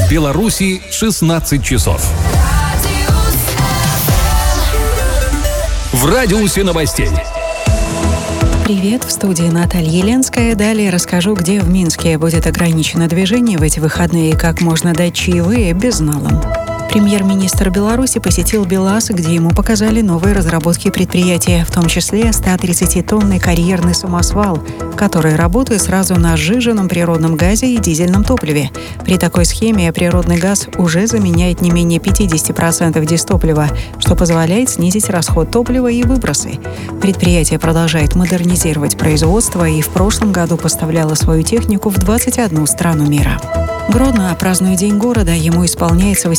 В Беларуси 16 часов. В радиусе новостей. Привет, в студии Наталья Еленская. Далее расскажу, где в Минске будет ограничено движение в эти выходные и как можно дать чаевые безналом. Премьер-министр Беларуси посетил БелАЗ, где ему показали новые разработки предприятия, в том числе 130-тонный карьерный самосвал, который работает сразу на сжиженном природном газе и дизельном топливе. При такой схеме природный газ уже заменяет не менее 50% дистоплива, что позволяет снизить расход топлива и выбросы. Предприятие продолжает модернизировать производство и в прошлом году поставляло свою технику в 21 страну мира. Гродно празднует День города, ему исполняется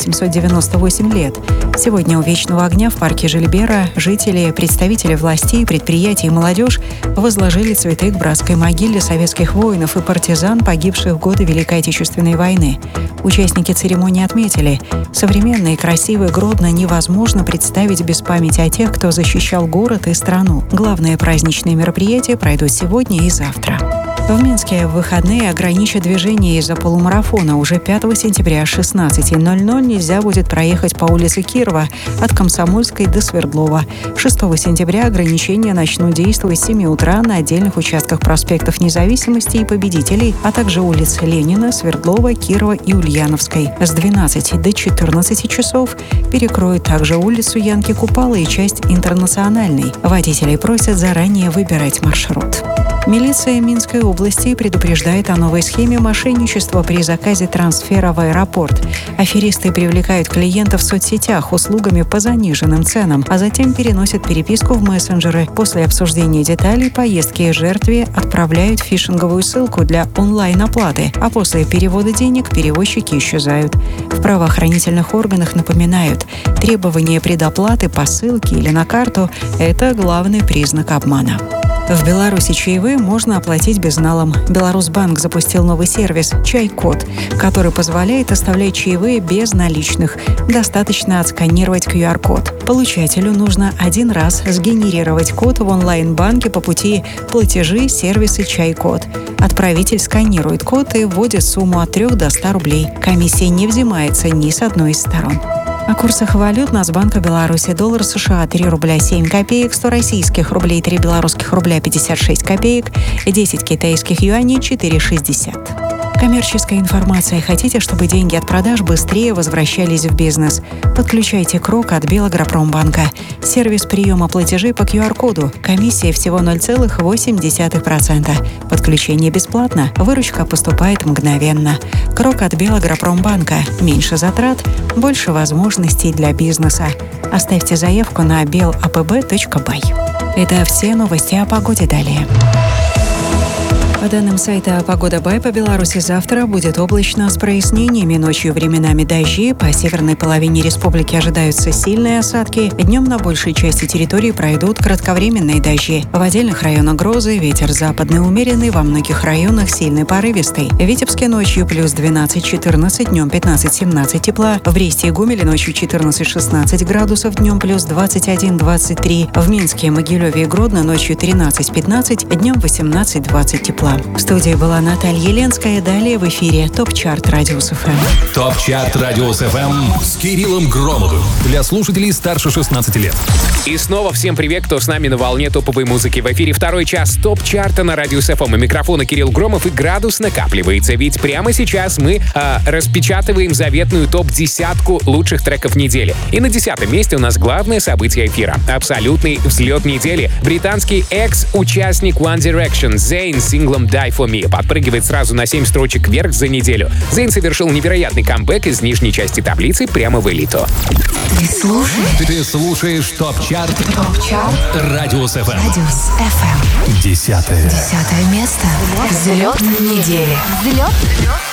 898 лет. Сегодня у Вечного огня в парке Жильбера жители, представители властей, предприятий и молодежь возложили цветы к братской могиле советских воинов и партизан, погибших в годы Великой Отечественной войны. Участники церемонии отметили, современный и красивый Гродно невозможно представить без памяти о тех, кто защищал город и страну. Главные праздничные мероприятия пройдут сегодня и завтра. В Минске в выходные ограничат движение из-за полумарафона. Уже 5 сентября с 16:00 нельзя будет проехать по улице Кирова от Комсомольской до Свердлова. 6 сентября ограничения начнут действовать с 7 утра на отдельных участках проспектов Независимости и Победителей, а также улиц Ленина, Свердлова, Кирова и Ульяновской. С 12 до 14 часов перекроют также улицу Янки Купала и часть Интернациональной. Водителей просят заранее выбирать маршрут. Милиция Минской области предупреждает о новой схеме мошенничества при заказе трансфера в аэропорт. Аферисты привлекают клиентов в соцсетях услугами по заниженным ценам, а затем переносят переписку в мессенджеры. После обсуждения деталей поездки жертве отправляют фишинговую ссылку для онлайн-оплаты, а после перевода денег перевозчики исчезают. В правоохранительных органах напоминают, требование предоплаты по ссылке или на карту – это главный признак обмана. В Беларуси чаевые можно оплатить безналом. Беларусьбанк запустил новый сервис «Чай-код», который позволяет оставлять чаевые без наличных. Достаточно отсканировать QR-код. Получателю нужно один раз сгенерировать код в онлайн-банке по пути платежи сервиса «Чай-код». Отправитель сканирует код и вводит сумму от 3 до 100 рублей. Комиссия не взимается ни с одной из сторон. О курсах валют Нацбанка Беларуси: доллар США 3 рубля 7 копеек, 100 российских рублей 3 белорусских рубля 56 копеек, 10 китайских юаней 4,60. Коммерческая информация. Хотите, чтобы деньги от продаж быстрее возвращались в бизнес? Подключайте КРОК от Белагропромбанка. Сервис приема платежей по QR-коду. Комиссия всего 0,8%. Подключение бесплатно. Выручка поступает мгновенно. КРОК от Белагропромбанка. Меньше затрат, больше возможностей для бизнеса. Оставьте заявку на belapb.by. Это все новости о погоде. Далее. По данным сайта «Погода Бай», по Беларуси завтра будет облачно с прояснениями. Ночью временами дожди. По северной половине республики ожидаются сильные осадки. Днем на большей части территории пройдут кратковременные дожди. В отдельных районах грозы. Ветер западный умеренный, во многих районах сильный порывистый. В Витебске ночью плюс 12-14, днем 15-17 тепла. В Бресте и Гомеле ночью 14-16 градусов, днем плюс 21-23. В Минске, Могилеве и Гродно ночью 13-15, днем 18-20 тепла. В студии была Наталья Еленская. Далее в эфире ТОП-чарт Радиус ФМ. ТОП-чарт Радиус ФМ с Кириллом Громовым. Для слушателей старше 16 лет. И снова всем привет, кто с нами на волне топовой музыки. В эфире второй час ТОП-чарта на Радиус ФМ. У микрофона Кирилл Громов, и градус накапливается. Ведь прямо сейчас мы распечатываем заветную топ-10 лучших треков недели. И на 10-м месте у нас главное событие эфира. Абсолютный взлет недели. Британский экс-участник One Direction Zayn с синглом «Die for Me» подпрыгивает сразу на 7 строчек вверх за неделю. Zayn совершил невероятный камбэк из нижней части таблицы прямо в элиту. Ты слушаешь ТОП-чарт Радиус ФМ. Радиус ФМ. 10-е место. Взлет недели. Взлет